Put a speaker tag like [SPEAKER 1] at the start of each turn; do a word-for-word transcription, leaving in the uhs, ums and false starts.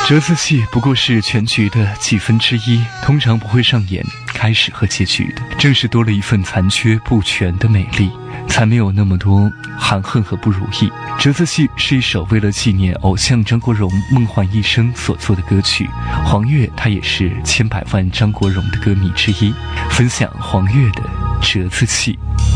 [SPEAKER 1] 折子戏不过是全局的几分之一，通常不会上演开始和结局的。正是多了一份残缺不全的美丽，才没有那么多含恨和不如意。折子戏是一首为了纪念偶像张国荣梦幻一生所做的歌曲，黄月他也是千百万张国荣的歌迷之一，分享黄月的折子戏。